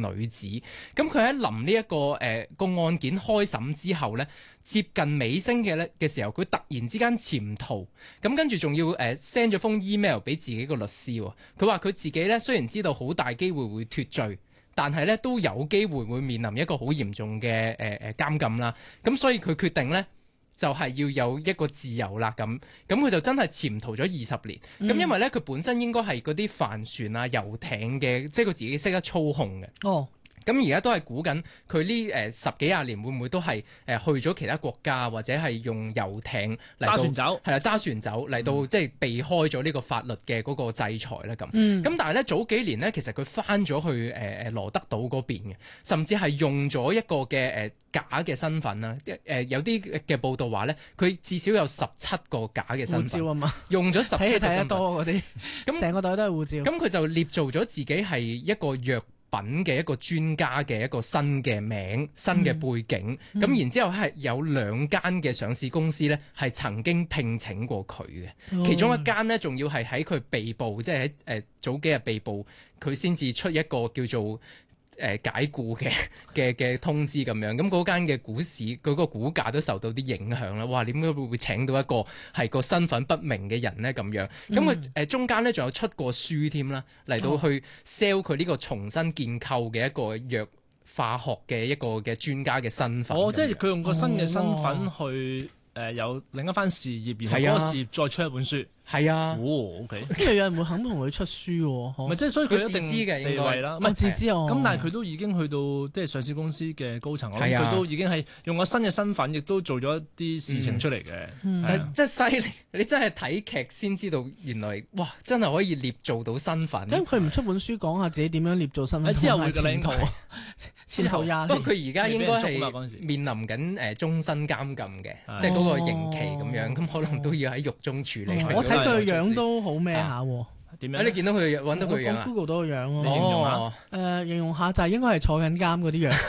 女子。咁佢喺臨呢一個個案件開審之後咧，接近尾聲嘅時候，佢突然之間潛逃，咁跟住仲要send 咗封 email 俾自己個律師喎。佢話佢自己咧雖然知道好大機會會脫罪，但係咧都有機會會面臨一個好嚴重嘅監禁啦。咁所以佢決定咧就係要有一個自由啦。咁佢就真係潛逃咗20年。咁因為咧佢本身應該係嗰啲帆船啊、遊艇嘅，即係佢自己識得操控嘅。哦。咁而家都係估緊佢呢10幾廿年會唔會都係去咗其他國家，或者係用遊艇嚟到揸船走， 係啦，揸船走嚟到即係避開咗呢個法律嘅嗰個制裁啦咁。咁但係咧早幾年咧，其實佢翻咗去羅德島嗰邊嘅，甚至係用咗一個嘅假嘅身份啦。有啲嘅報道話咧，佢至少有17個假嘅身份。 護照啊嘛， 用咗17個身份。 睇得多嗰啲，咁成個袋都係護照。 咁佢就捏造咗自己係一個藥品嘅一個專家嘅一個新嘅名、新嘅背景，咁然之後係有2間嘅上市公司咧，係曾經聘請過佢嘅，其中一間呢，仲要係喺佢被捕，即係喺早幾日被捕，佢先至出一個叫做解雇嘅通知咁樣，咁嗰間嘅股市嗰個股價都受到啲影響啦。哇！點解會請到一個係個身份不明嘅人呢？咁樣，咁佢中間咧仲有出過書添啦，嚟到去 sell 佢呢個重新建構嘅一個藥化學嘅一個嘅專家嘅身份。 即係佢用個新嘅身份去有另一番事業，然後嗰個事業再出一本書。 係啊 ，OK。 咁有人會肯同佢出書喎？ 咪即係所以佢一定知嘅地位啦， 唔係自知哦。 咁但係佢都已經去到即係上市公司嘅高層，我諗佢都已經係用個新嘅身份，亦都做咗一啲事情出嚟嘅。 但真係犀利，你真係睇劇先知道，原來哇真係可以捏造到身份。 咁佢唔出本書講下自己點樣捏造身份？ 之後會嘅領圖， 前後廿年。 不過佢而家應該係面臨緊終身監禁嘅，即係嗰個刑期咁樣，咁可能都要喺獄中處理。 我睇佢個樣都好咩下喎？ 點樣？ 你見到佢揾到佢樣啊？ Google 到個樣咯。 你形容下。 形容下就係應該係坐緊監嗰啲樣。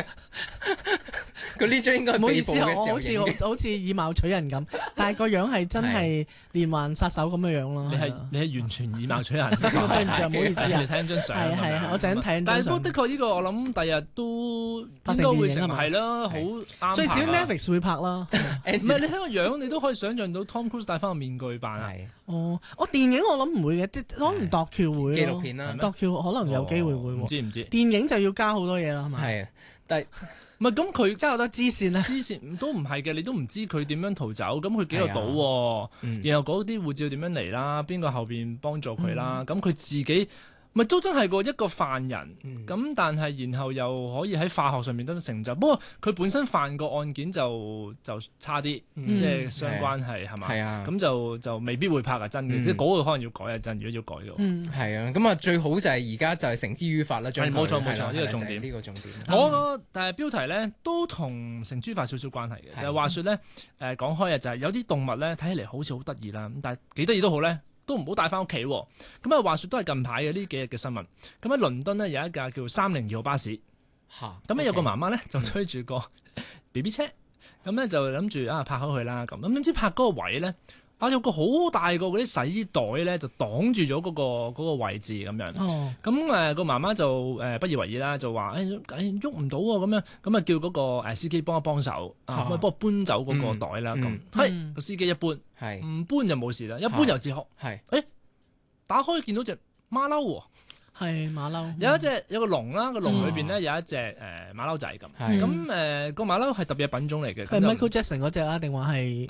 佢呢張應該係被捕嘅時候影嘅。 好似以貌取人咁，但係個樣係真係連環殺手咁嘅樣咯。 你係完全以貌取人。 對唔住，唔好意思啊。 你睇張相。 係，我就咁睇。 但係都的確呢個我諗第日都應該會成係啦，好啱。 最少 Netflix 會拍啦。 唔係你睇個樣，你都可以想像到 Tom Cruise 戴翻個面具扮啊。 我電影我諗唔會嘅，可能度橋會紀錄片啦， 度橋可能有機會會。 唔知。 電影就要加好多嘢啦，係咪？ 係，但係唔係咁佢加好多支線啊！ 支線都唔係嘅，你都唔知佢點樣逃走，咁佢幾個島，然後嗰啲護照點樣嚟啦，邊個後邊幫助佢啦，咁佢自己。咪都真係一個犯人，咁但係然後又可以喺化學上面得到成就。不過佢本身犯個案件就差啲，即係相關係係嘛？係啊，咁就未必會拍係真嘅，即係嗰個可能要改係真，如果要改嘅。 係啊，咁啊最好就係而家就係繩之於法啦。 冇錯，呢個重點。 呢個重點。 我個標題咧都同繩之於法少少關係嘅，就係話說咧講開啊，就係有啲動物咧睇起嚟好似好得意啦，咁但係幾得意都好咧。都唔好帶翻屋企喎。咁啊，話說都係近排嘅呢幾日嘅新聞。咁喺倫敦呢，有一架叫302號巴士。咁咧有個媽媽咧就推住個 BB 車，咁咧就諗住泊好佢啦。咁點知泊嗰個位咧，有個好大個嗰啲洗衣袋咧就擋住咗嗰個位置咁樣。咁個媽媽就不以為意啦，就話喐唔到喎咁樣。咁啊叫嗰個司機幫一幫手，幫我搬走嗰個袋啦。咁個司機一搬。唔搬就冇事啦，一搬又自學。打開見到隻馬騮喎， 係馬騮。 有個籠啦，個籠裏邊咧有一隻馬騮仔咁。咁個馬騮係特別嘅品種嚟嘅。 係 Michael Jackson 嗰隻啊，定話係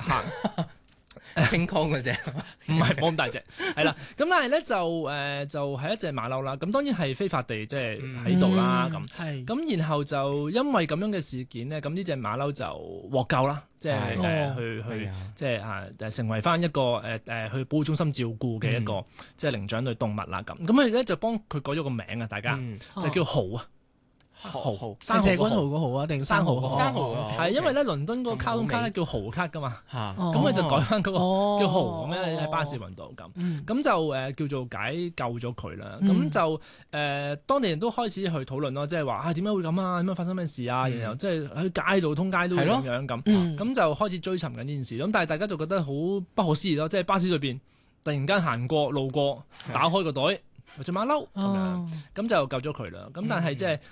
King Kong 嗰隻？ 唔係冇咁大隻，係啦。咁但係咧就係一隻馬騮啦。咁當然係非法地即係喺度啦。咁然後就因為咁樣嘅事件咧，咁呢隻馬騮就獲救啦。即係去即係成為翻一個去保護中心照顧嘅一個即係靈長類動物啦咁。咁佢哋咧就幫佢改咗個名啊，大家就叫蠔啊。蠔，生蠔個蠔啊，定生蠔個蠔？生蠔係因為咧倫敦嗰個卡通卡咧叫蠔卡噶嘛，咁佢就改翻嗰個叫蠔咁樣喺巴士雲度咁就叫做解救咗佢啦。咁就當地人都開始去討論咯，即係話點解會咁啊？點解發生咩事啊？然後即係喺街度通街都咁樣咁就開始追尋緊呢件事。咁但係大家就覺得好不可思議咯，即係巴士裏邊突然間行過路過，打開個袋。或者馬騮咁樣，咁就救咗佢啦。咁但係即係